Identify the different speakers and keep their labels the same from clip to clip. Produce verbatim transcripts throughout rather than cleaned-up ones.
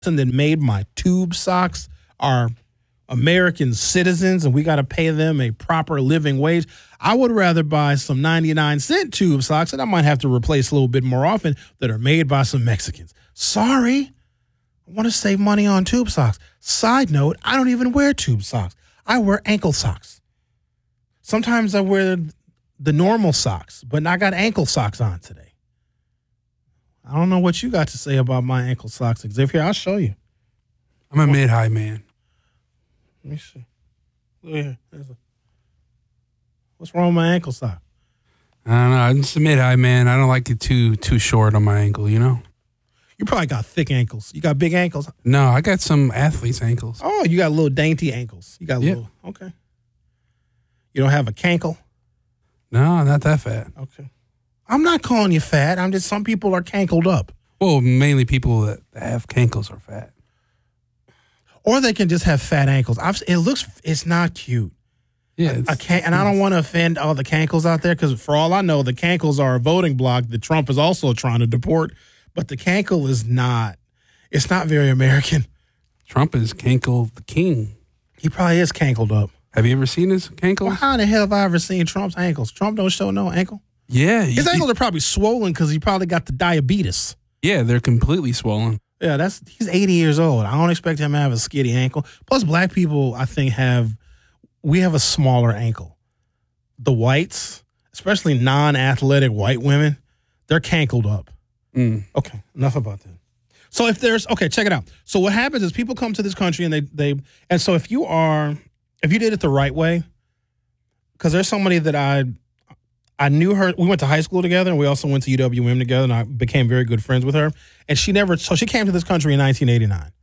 Speaker 1: that made my tube socks are American citizens and we got to pay them a proper living wage. I would rather buy some ninety-nine cent tube socks that I might have to replace a little bit more often that are made by some Mexicans. Sorry. I want to save money on tube socks. Side note, I don't even wear tube socks. I wear ankle socks. Sometimes I wear the normal socks, but I got ankle socks on today. I don't know what you got to say about my ankle socks, Xavier. I'll show you.
Speaker 2: I'm a mid-high man.
Speaker 1: Let me see. Look here. A, what's wrong with my ankle sock?
Speaker 2: I don't know. I'm just a mid-high man. I don't like it too too short on my ankle, you know?
Speaker 1: You probably got thick ankles. You got big ankles.
Speaker 2: No, I got some athlete's ankles.
Speaker 1: Oh, you got little dainty ankles. You got
Speaker 2: yep.
Speaker 1: little, okay. You don't have a cankle?
Speaker 2: No, not that fat.
Speaker 1: Okay. I'm not calling you fat. I'm just, some people are cankled up.
Speaker 2: Well, mainly people that have cankles are fat.
Speaker 1: Or they can just have fat ankles. I've, it looks, it's not cute.
Speaker 2: Yeah. It's,
Speaker 1: I can't, and I don't want to offend all the cankles out there because for all I know, the cankles are a voting bloc that Trump is also trying to deport. But the cankle is not, it's not very American.
Speaker 2: Trump is cankle the king.
Speaker 1: He probably is cankled up.
Speaker 2: Have you ever seen his cankles?
Speaker 1: Well, how in the hell have I ever seen Trump's ankles? Trump don't show no ankle.
Speaker 2: Yeah.
Speaker 1: His
Speaker 2: he,
Speaker 1: ankles are probably swollen because he probably got the diabetes.
Speaker 2: Yeah, they're completely swollen.
Speaker 1: Yeah, that's he's eighty years old. I don't expect him to have a skinny ankle. Plus, black people, I think, have, we have a smaller ankle. The whites, especially non-athletic white women, they're cankled up.
Speaker 2: Mm.
Speaker 1: Okay, enough about that. So if there's, okay, check it out. So what happens is people come to this country and they, they and so if you are, if you did it the right way, because there's somebody that I, I knew her, we went to high school together and we also went to U W M together and I became very good friends with her. And she never, so she came to this country in nineteen eighty-nine.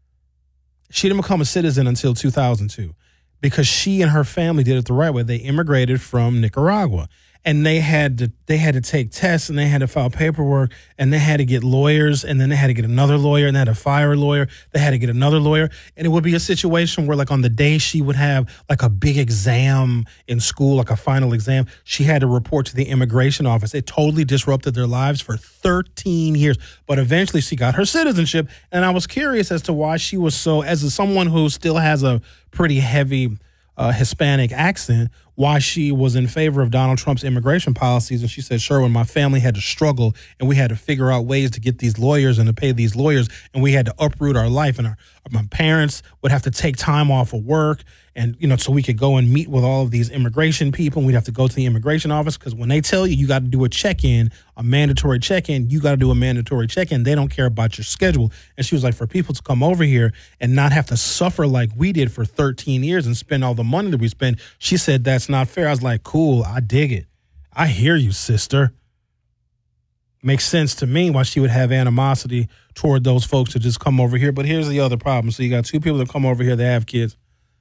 Speaker 1: She didn't become a citizen until two thousand two because she and her family did it the right way. They immigrated from Nicaragua. And they had to they had to take tests and they had to file paperwork and they had to get lawyers and then they had to get another lawyer and they had to fire a lawyer. They had to get another lawyer. And it would be a situation where like on the day she would have like a big exam in school, like a final exam, she had to report to the immigration office. It totally disrupted their lives for thirteen years. But eventually she got her citizenship. And I was curious as to why she was so, as someone who still has a pretty heavy uh, Hispanic accent, why she was in favor of Donald Trump's immigration policies. And she said, Sherwin, my family had to struggle and we had to figure out ways to get these lawyers and to pay these lawyers. And we had to uproot our life. And our, my parents would have to take time off of work. And, you know, so we could go and meet with all of these immigration people. And we'd have to go to the immigration office because when they tell you you got to do a check-in, a mandatory check-in, you got to do a mandatory check-in. They don't care about your schedule. And she was like, for people to come over here and not have to suffer like we did for thirteen years and spend all the money that we spent, she said that's not fair. I was like, cool, I dig it. I hear you, sister. Makes sense to me why she would have animosity toward those folks to just come over here. But here's the other problem. So you got two people that come over here that have kids.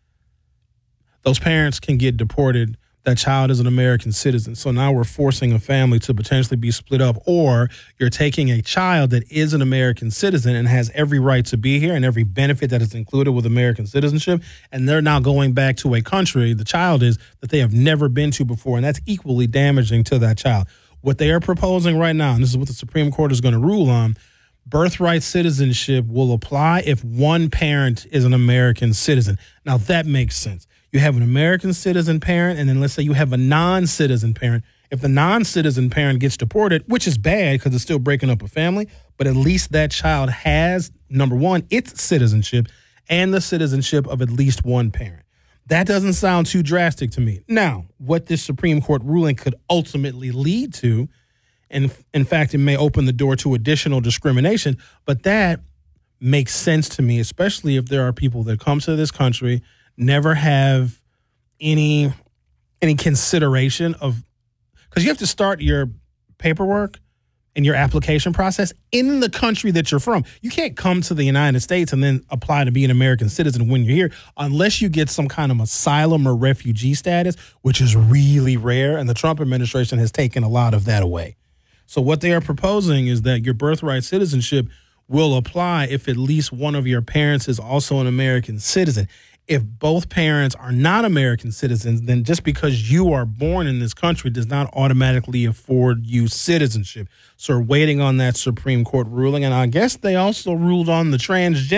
Speaker 1: Those parents can get deported. That child is an American citizen. So now we're forcing a family to potentially be split up. Or you're taking a child that is an American citizen and has every right to be here and every benefit that is included with American citizenship. And they're now going back to a country, the child is, that they have never been to before. And that's equally damaging to that child. What they are proposing right now, and this is what the Supreme Court is going to rule on, birthright citizenship will apply if one parent is an American citizen. Now, that makes sense. You have an American citizen parent, and then let's say you have a non-citizen parent. If the non-citizen parent gets deported, which is bad because it's still breaking up a family, but at least that child has, number one, its citizenship and the citizenship of at least one parent. That doesn't sound too drastic to me. Now, what this Supreme Court ruling could ultimately lead to, and in fact, it may open the door to additional discrimination, but that makes sense to me, especially if there are people that come to this country, never have any any consideration of, because you have to start your paperwork and your application process in the country that you're from. You can't come to the United States and then apply to be an American citizen when you're here unless you get some kind of asylum or refugee status, which is really rare, and the Trump administration has taken a lot of that away. So what they are proposing is that your birthright citizenship will apply if at least one of your parents is also an American citizen. if both parents are not American citizens, then just because you are born in this country does not automatically afford you citizenship. So we're waiting on that Supreme Court ruling. And I guess they also ruled on the transgender.